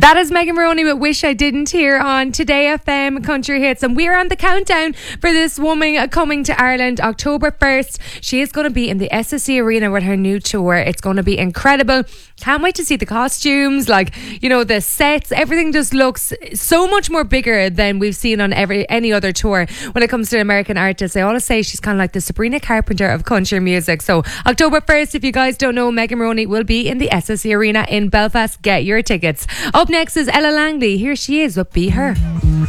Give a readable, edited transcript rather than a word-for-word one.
That is Megan Maroney with Wish I Didn't here on Today FM Country Hits. And we're on the countdown for this woman coming to Ireland October 1st. She is going to be in the SSE Arena with her new tour. It's going to be incredible. Can't wait to see the costumes, the sets. Everything just looks so much more bigger than we've seen on any other tour. When it comes to American artists, I always say she's kind of like the Sabrina Carpenter of country music. So October 1st, if you guys don't know, Megan Maroney will be in the SSE Arena in Belfast. Get your tickets. Up next is Ella Langley. Here she is with Be Her.